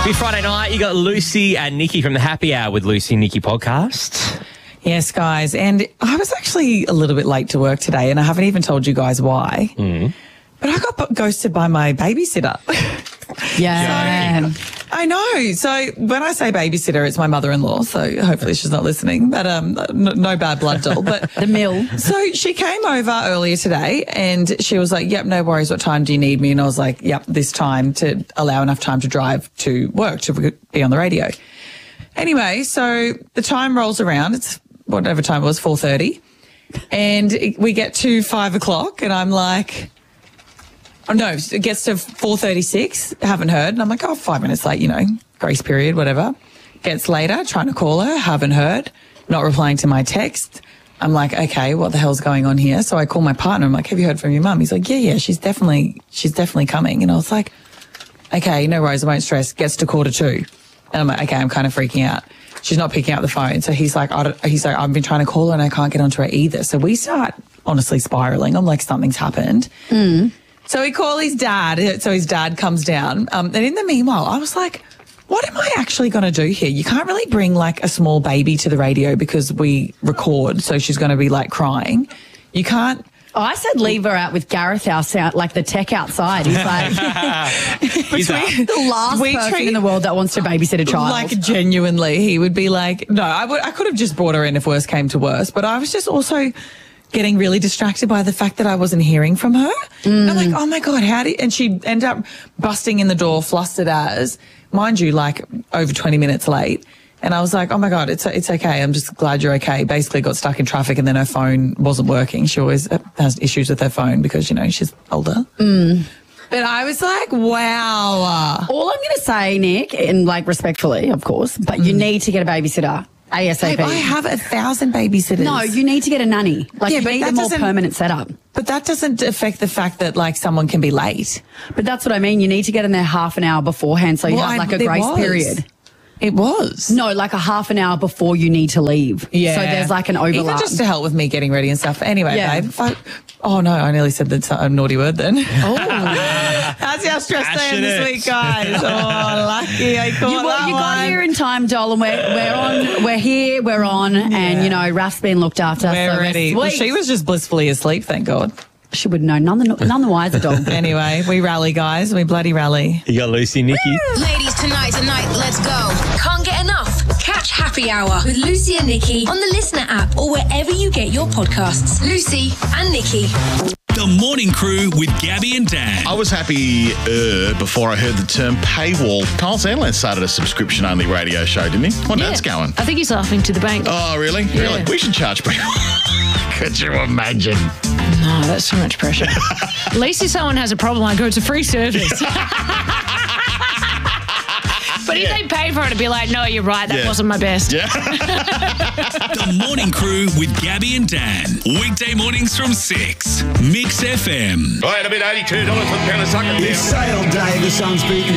Happy Friday night. You got Lucy and Nikki from the Happy Hour with Lucy and Nikki podcast. Yes, guys. And I was actually a little bit late to work today, and I haven't even told you guys why. But I got ghosted by my babysitter. Yeah. I know. So when I say babysitter, it's my mother-in-law. So hopefully she's not listening. But no bad blood doll. But The mill. So she came over earlier today and she was like, yep, no worries. What time do you need me? And I was like, yep, this time, to allow enough time to drive to work to be on the radio. Anyway, so the time rolls around. It's whatever time it was, 4:30. And we get to 5 o'clock and I'm like, oh no, it gets to 4:36. Haven't heard. And I'm like, 5 minutes late, grace period, whatever. Gets later, trying to call her, haven't heard, not replying to my text. I'm like, okay, what the hell's going on here? So I call my partner. I'm like, have you heard from your mum? He's like, yeah, she's definitely coming. And I was like, okay, no worries, I won't stress. Gets to 1:45. And I'm like, okay, I'm kind of freaking out. She's not picking up the phone. So he's like, I've been trying to call her and I can't get onto her either. So we start honestly spiraling. I'm like, something's happened. So we call his dad. So his dad comes down. And in the meanwhile, I was like, what am I actually going to do here? You can't really bring like a small baby to the radio because we record. So she's going to be like crying. You can't. Oh, I said leave her out with Gareth, like the tech outside. He's like the last person in the world that wants to babysit a child. Like genuinely, he would be like, no, I could have just brought her in if worse came to worse. But I was just also getting really distracted by the fact that I wasn't hearing from her. And I'm like, oh my God, and she'd end up busting in the door, flustered as, mind you, like over 20 minutes late. And I was like, oh my God, it's okay. I'm just glad you're okay. Basically got stuck in traffic and then her phone wasn't working. She always has issues with her phone because, she's older. But I was like, wow. All I'm going to say, Nick, and like respectfully, of course, but you need to get a babysitter. ASAP. Babe, I have 1,000 babysitters. No, you need to get a nanny. Like, Yeah, you but need that a more doesn't- permanent setup. But that doesn't affect the fact that like someone can be late. But that's what I mean. You need to get in there half an hour beforehand so you have like a grace period. It was. No, like a half an hour before you need to leave. Yeah. So there's like an overlap. Even just to help with me getting ready and stuff. Anyway, Yeah. babe. Oh no, I nearly said a naughty word then. Oh. That's our stress day of this week, guys. Oh, lucky I caught that You one. got here in time, doll, and we're here, we're on, and Raf's been looked after. We're so ready. Well, she was just blissfully asleep, thank God. She would know, none the wiser, doll. Anyway, we rally, guys. We bloody rally. You got Lucy and Nikki. Ladies, tonight, let's go. Can't get enough? Catch Happy Hour with Lucy and Nikki on the Listener app or wherever you get your podcasts. Lucy and Nikki. The Morning Crew with Gabby and Dan. I was happy before I heard the term paywall. Kyle Sandland started a subscription-only radio show, didn't he? What that's going? I think he's laughing to the bank. Oh, really? Yeah. Really? We should charge people. Could you imagine? No, that's too much pressure. At least if someone has a problem, I go, it's a free service. But if they paid for it, it'd be like, no, you're right, that wasn't my best. Yeah. The Morning Crew with Gabby and Dan. Weekday mornings from 6. Mix FM. Right, a bit $82 for the pound of sucker. It's sale day, the sun's beating